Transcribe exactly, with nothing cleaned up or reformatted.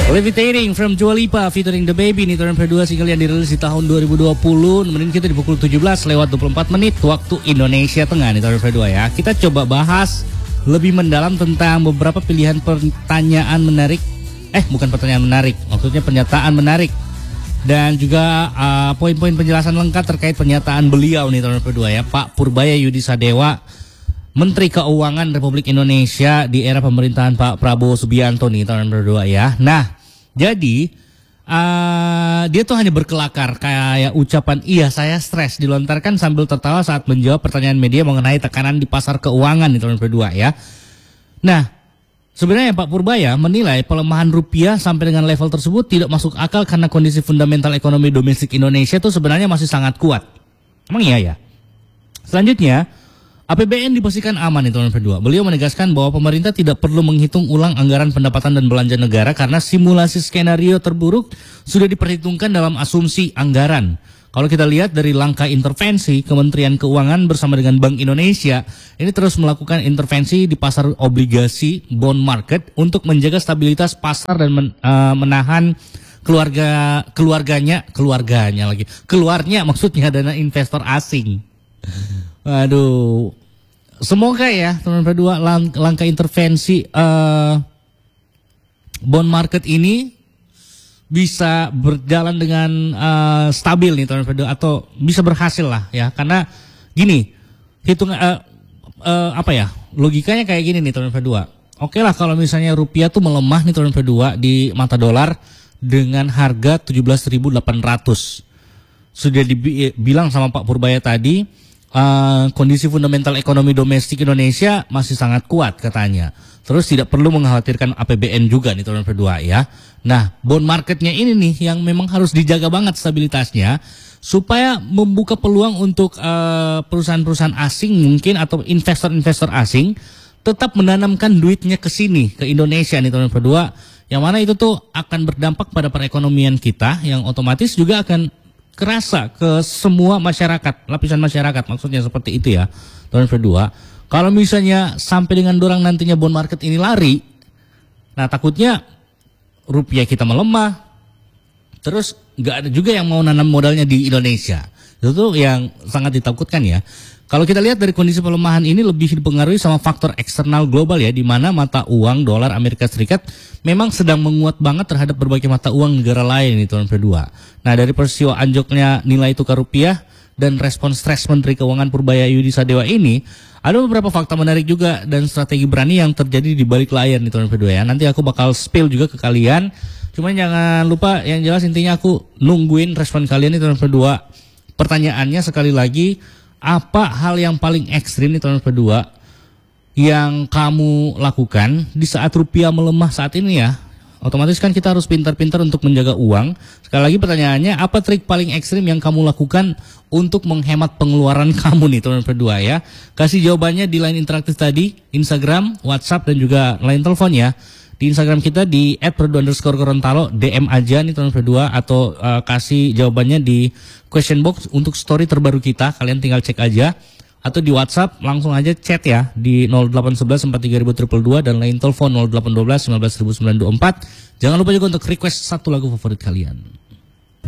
Levitating from Dua Lipa featuring The Baby nih tahun kedua single yang dirilis di tahun dua ribu dua puluh. Nemenin kita di pukul tujuh belas lewat dua puluh empat menit waktu Indonesia Tengah nih tahun kedua ya. Kita coba bahas lebih mendalam tentang beberapa pilihan pertanyaan menarik. Eh bukan pertanyaan menarik, maksudnya pernyataan menarik. Dan juga uh, poin-poin penjelasan lengkap terkait pernyataan beliau nih tahun kedua ya, Pak Purbaya Yudi Sadewa, Menteri Keuangan Republik Indonesia di era pemerintahan Pak Prabowo Subianto nih tahun kedua ya. Nah, jadi uh, dia tuh hanya berkelakar kayak ucapan iya saya stres dilontarkan sambil tertawa saat menjawab pertanyaan media mengenai tekanan di pasar keuangan di tahun kedua ya. Nah, sebenarnya Pak Purbaya menilai pelemahan rupiah sampai dengan level tersebut tidak masuk akal karena kondisi fundamental ekonomi domestik Indonesia itu sebenarnya masih sangat kuat. Emang iya ya? Selanjutnya, A P B N dipastikan aman di tahun kedua. Beliau menegaskan bahwa pemerintah tidak perlu menghitung ulang anggaran pendapatan dan belanja negara karena simulasi skenario terburuk sudah diperhitungkan dalam asumsi anggaran. Kalau kita lihat dari langkah intervensi, Kementerian Keuangan bersama dengan Bank Indonesia ini terus melakukan intervensi di pasar obligasi bond market untuk menjaga stabilitas pasar dan men, uh, menahan keluarga keluarganya keluarganya lagi keluarnya maksudnya dana investor asing. Waduh, semoga ya teman berdua lang langkah intervensi uh, bond market ini bisa berjalan dengan uh, stabil nih teman berdua atau bisa berhasil lah ya, karena gini hitung uh, uh, apa ya logikanya kayak gini nih teman berdua. Oke lah kalau misalnya rupiah tuh melemah nih teman berdua di mata dolar dengan harga tujuh belas ribu delapan ratus. Sudah dibilang sama Pak Purbaya tadi. Uh, kondisi fundamental ekonomi domestik Indonesia masih sangat kuat katanya. Terus tidak perlu mengkhawatirkan A P B N juga nih tahun kedua ya. Nah, bond marketnya ini nih yang memang harus dijaga banget stabilitasnya supaya membuka peluang untuk uh, perusahaan-perusahaan asing mungkin atau investor-investor asing tetap menanamkan duitnya ke sini ke Indonesia nih tahun kedua. Yang mana itu tuh akan berdampak pada perekonomian kita yang otomatis juga akan kerasa ke semua masyarakat, lapisan masyarakat maksudnya seperti itu ya. Tahun kedua, kalau misalnya sampai dengan dorang nantinya bond market ini lari, nah takutnya rupiah kita melemah, terus nggak ada juga yang mau nanam modalnya di Indonesia. Itu tuh yang sangat ditakutkan ya. Kalau kita lihat dari kondisi pelemahan ini lebih dipengaruhi sama faktor eksternal global ya, di mana mata uang dolar Amerika Serikat memang sedang menguat banget terhadap berbagai mata uang negara lain di tahun kedua. Nah, dari peristiwa anjloknya nilai tukar rupiah dan respon stres Menteri Keuangan Purbaya Yudi Sadewa ini, ada beberapa fakta menarik juga dan strategi berani yang terjadi di balik layar di tahun kedua ya. Nanti aku bakal spill juga ke kalian. Cuman jangan lupa, yang jelas intinya aku nungguin respon kalian di tahun kedua. Pertanyaannya sekali lagi, apa hal yang paling ekstrim di tahun kedua yang kamu lakukan di saat rupiah melemah saat ini ya? Otomatis kan kita harus pintar-pintar untuk menjaga uang. Sekali lagi pertanyaannya, apa trik paling ekstrim yang kamu lakukan untuk menghemat pengeluaran kamu nih tahun kedua ya? Kasih jawabannya di line interaktif tadi, Instagram, WhatsApp dan juga line telepon ya. Di Instagram kita di et perdu underscore gorontalo, D M aja nih tahun kedua atau uh, kasih jawabannya di question box untuk story terbaru kita. Kalian tinggal cek aja. Atau di WhatsApp langsung aja chat ya di nol delapan satu satu empat tiga dua dua dua dan lain telepon nol delapan satu dua lima satu sembilan dua empat. Jangan lupa juga untuk request satu lagu favorit kalian.